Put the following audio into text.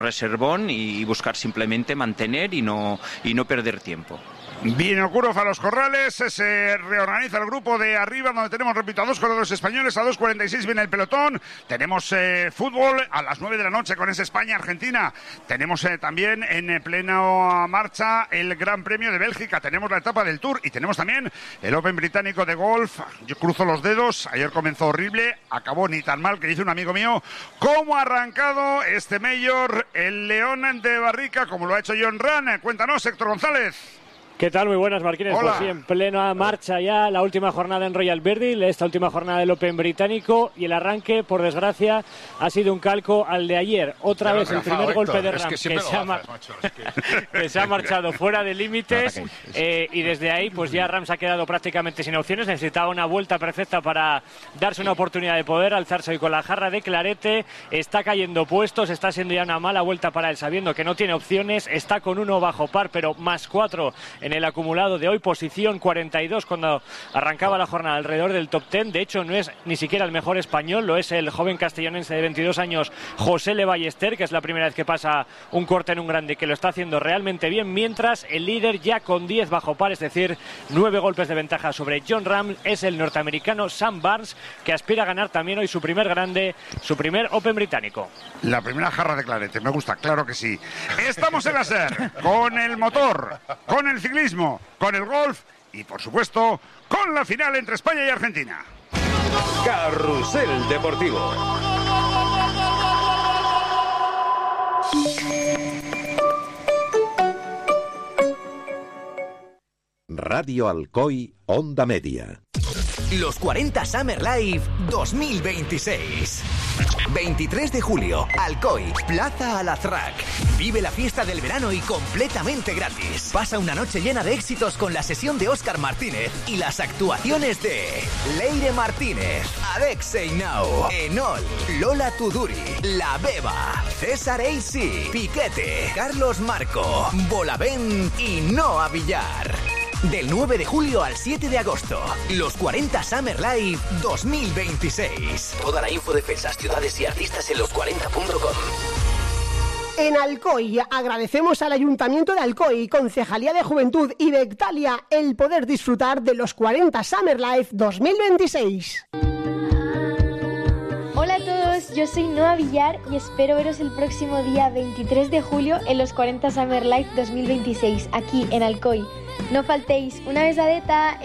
reservón y buscar simplemente mantener y no perder tiempo. Vinokurov a los corrales, se reorganiza el grupo de arriba donde tenemos, repito, a 2 corredores españoles, a 2:46 viene el pelotón, tenemos fútbol a las 9 de la noche con ese España-Argentina, tenemos también en plena marcha el Gran Premio de Bélgica, tenemos la etapa del Tour y tenemos también el Open británico de golf. Yo cruzo los dedos, ayer comenzó horrible, acabó ni tan mal que dice un amigo mío, cómo ha arrancado este Major el León de Barrica, como lo ha hecho Jon Rahm. Cuéntanos, Héctor González. ¿Qué tal? Muy buenas, Marquines. Hola. Pues sí, en plena marcha ya la última jornada en Royal Verdil, esta última jornada del Open británico, y el arranque, por desgracia, ha sido un calco al de ayer. Otra vez el primer golpe de Rahm que se ha marchado fuera de límites, y desde ahí pues ya Rahm se ha quedado prácticamente sin opciones. Necesitaba una vuelta perfecta para darse una oportunidad de poder alzarse hoy con la jarra de clarete. Está cayendo puestos, está siendo ya una mala vuelta para él, sabiendo que no tiene opciones. Está con 1 bajo par, pero más 4 en el acumulado de hoy, posición 42 cuando arrancaba la jornada alrededor del top 10. De hecho, no es ni siquiera el mejor español, lo es el joven castellonense de 22 años, José Le Ballester, que es la primera vez que pasa un corte en un grande, que lo está haciendo realmente bien, mientras el líder ya con 10 bajo par, es decir, 9 golpes de ventaja sobre Jon Rahm, es el norteamericano Sam Burns, que aspira a ganar también hoy su primer grande, su primer Open británico. La primera jarra de clarete, me gusta, claro que sí. Estamos en la SER, con el motor, con el ciclismo, con el golf y, por supuesto, con la final entre España y Argentina. Carrusel Deportivo. Radio Alcoy, Onda Media. Los 40 Summer Live 2026. 23 de julio, Alcoy, Plaza Alazraq. Vive la fiesta del verano y completamente gratis. Pasa una noche llena de éxitos con la sesión de Óscar Martínez y las actuaciones de Leire Martínez, Alexei Nau, Enol, Lola Tuduri, La Beba, César AC, Piquete, Carlos Marco, Bolavent y Noa Villar. Del 9 de julio al 7 de agosto, los 40 Summer Live 2026. Toda la info de fechas, ciudades y artistas en los40.com. En Alcoy agradecemos al Ayuntamiento de Alcoy, Concejalía de Juventud y Bectalia el poder disfrutar de los 40 Summer Live 2026. Hola a todos, yo soy Noa Villar y espero veros el próximo día 23 de julio en los 40 Summer Live 2026, aquí en Alcoy. No faltéis, una besadeta.